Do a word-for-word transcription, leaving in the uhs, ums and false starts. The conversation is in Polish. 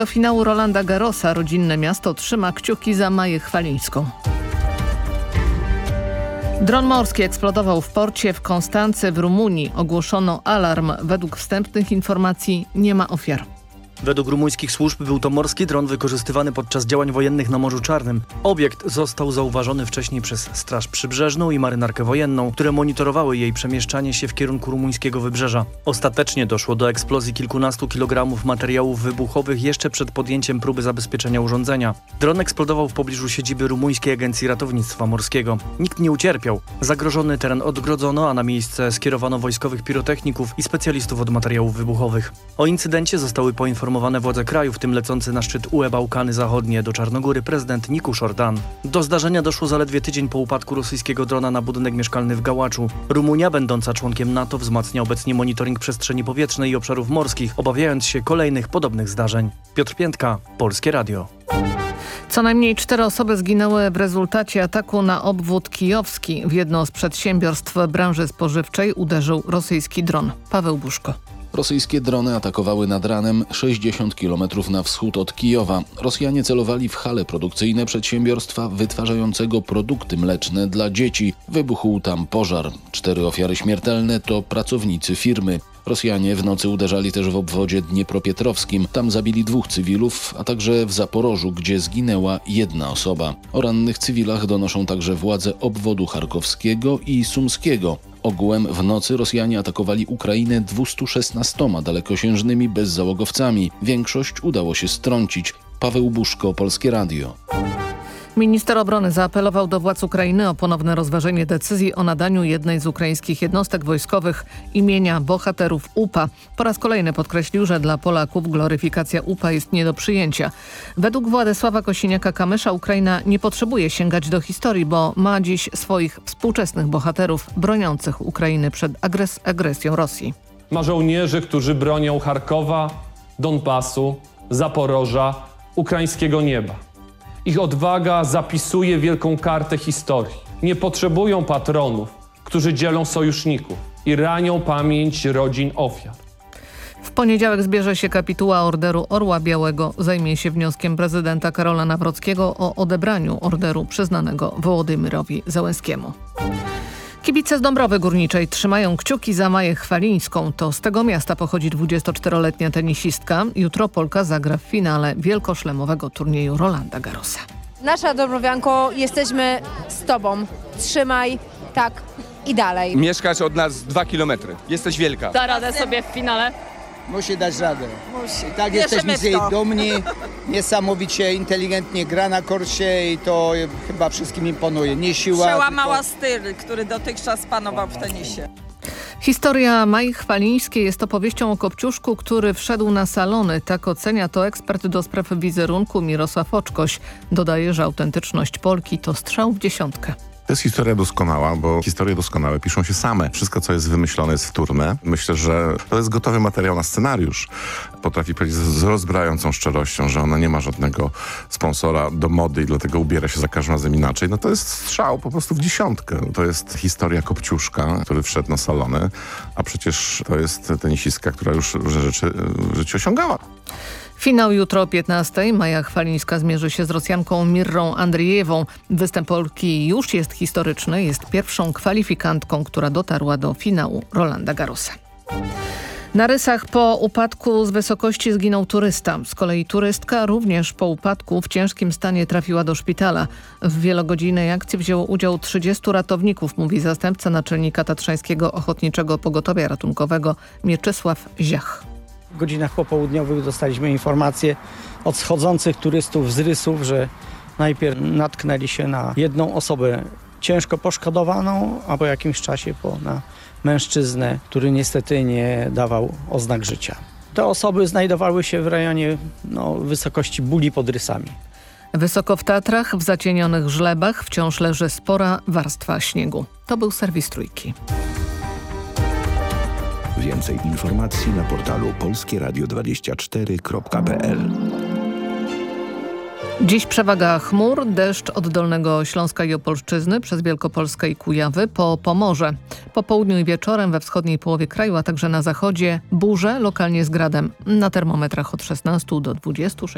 Do finału Rolanda Garrosa rodzinne miasto trzyma kciuki za Maję Chwalińską. Dron morski eksplodował w porcie w Konstancy w Rumunii. Ogłoszono alarm. Według wstępnych informacji nie ma ofiar. Według rumuńskich służb był to morski dron wykorzystywany podczas działań wojennych na Morzu Czarnym. Obiekt został zauważony wcześniej przez Straż Przybrzeżną i Marynarkę Wojenną, które monitorowały jej przemieszczanie się w kierunku rumuńskiego wybrzeża. Ostatecznie doszło do eksplozji kilkunastu kilogramów materiałów wybuchowych jeszcze przed podjęciem próby zabezpieczenia urządzenia. Dron eksplodował w pobliżu siedziby Rumuńskiej Agencji Ratownictwa Morskiego. Nikt nie ucierpiał. Zagrożony teren odgrodzono, a na miejsce skierowano wojskowych pirotechników i specjalistów od materiałów wybuchowych. O incydencie zostały poinformowane władze kraju, w tym lecący na szczyt U E Bałkany Zachodnie do Czarnogóry prezydent Nikusz Ordan. Do zdarzenia doszło zaledwie tydzień po upadku rosyjskiego drona na budynek mieszkalny w Gałaczu. Rumunia, będąca członkiem NATO, wzmacnia obecnie monitoring przestrzeni powietrznej i obszarów morskich, obawiając się kolejnych podobnych zdarzeń. Piotr Piętka, Polskie Radio. Co najmniej cztery osoby zginęły w rezultacie ataku na obwód kijowski. W jedno z przedsiębiorstw branży spożywczej uderzył rosyjski dron. Paweł Buszko. Rosyjskie drony atakowały nad ranem sześćdziesiąt kilometrów na wschód od Kijowa. Rosjanie celowali w hale produkcyjne przedsiębiorstwa wytwarzającego produkty mleczne dla dzieci. Wybuchł tam pożar. Cztery ofiary śmiertelne to pracownicy firmy. Rosjanie w nocy uderzali też w obwodzie dniepropietrowskim. Tam zabili dwóch cywilów, a także w Zaporożu, gdzie zginęła jedna osoba. O rannych cywilach donoszą także władze obwodu charkowskiego i sumskiego. Ogółem w nocy Rosjanie atakowali Ukrainę dwieście szesnastoma dalekosiężnymi bezzałogowcami. Większość udało się strącić. Paweł Buszko, Polskie Radio. Minister obrony zaapelował do władz Ukrainy o ponowne rozważenie decyzji o nadaniu jednej z ukraińskich jednostek wojskowych imienia bohaterów U P A. Po raz kolejny podkreślił, że dla Polaków gloryfikacja U P A jest nie do przyjęcia. Według Władysława Kosiniaka-Kamysza Ukraina nie potrzebuje sięgać do historii, bo ma dziś swoich współczesnych bohaterów broniących Ukrainy przed agres- agresją Rosji. Ma żołnierzy, którzy bronią Charkowa, Donbasu, Zaporoża, ukraińskiego nieba. Ich odwaga zapisuje wielką kartę historii. Nie potrzebują patronów, którzy dzielą sojuszników i ranią pamięć rodzin ofiar. W poniedziałek zbierze się kapituła Orderu Orła Białego. Zajmie się wnioskiem prezydenta Karola Nawrockiego o odebraniu orderu przyznanego Wołodymyrowi Zełenskiemu. Kibice z Dąbrowy Górniczej trzymają kciuki za Maję Chwalińską. To z tego miasta pochodzi dwudziestoczteroletnia tenisistka. Jutro Polka zagra w finale wielkoszlemowego turnieju Rolanda Garrosa. Nasza Dąbrowianko, jesteśmy z Tobą. Trzymaj, tak i dalej. Mieszkasz od nas dwa kilometry. Jesteś wielka. Da radę sobie w finale. Musi dać radę. Musi. I tak Wierzymy jesteśmy z jej w to. dumni. Niesamowicie inteligentnie gra na korcie i to chyba wszystkim imponuje. Nie siła, Przełamała tylko... styl, który dotychczas panował w tenisie. Historia Mai Chwalińskiej jest opowieścią o kopciuszku, który wszedł na salony. Tak ocenia to ekspert do spraw wizerunku Mirosław Oczkoś. Dodaje, że autentyczność Polki to strzał w dziesiątkę. To jest historia doskonała, bo historie doskonałe piszą się same. Wszystko, co jest wymyślone, jest wtórne. Myślę, że to jest gotowy materiał na scenariusz. Potrafi powiedzieć z rozbrajającą szczerością, że ona nie ma żadnego sponsora do mody i dlatego ubiera się za każdym razem inaczej. No to jest strzał po prostu w dziesiątkę. To jest historia kopciuszka, który wszedł na salony, a przecież to jest tenisistka, która już różne rzeczy w życiu osiągała. Finał jutro o piętnastej. Maja Chwalińska zmierzy się z Rosjanką Mirrą Andrijewą. Występ Polki już jest historyczny. Jest pierwszą kwalifikantką, która dotarła do finału Rolanda Garrosa. Na Rysach po upadku z wysokości zginął turysta. Z kolei turystka również po upadku w ciężkim stanie trafiła do szpitala. W wielogodzinnej akcji wzięło udział trzydziestu ratowników, mówi zastępca naczelnika Tatrzańskiego Ochotniczego Pogotowia Ratunkowego Mieczysław Ziach. W godzinach popołudniowych dostaliśmy informację od schodzących turystów z Rysów, że najpierw natknęli się na jedną osobę ciężko poszkodowaną, a po jakimś czasie po, na mężczyznę, który niestety nie dawał oznak życia. Te osoby znajdowały się w rejonie no, wysokości Buli pod Rysami. Wysoko w Tatrach, w zacienionych żlebach wciąż leży spora warstwa śniegu. To był serwis Trójki. Więcej informacji na portalu polskie radio dwadzieścia cztery kropka p l. Dziś przewaga chmur, deszcz od Dolnego Śląska i Opolszczyzny przez Wielkopolskę i Kujawy po Pomorze. Po południu i wieczorem we wschodniej połowie kraju, a także na zachodzie burze, lokalnie z gradem. Na termometrach od szesnastu do dwudziestu sześciu.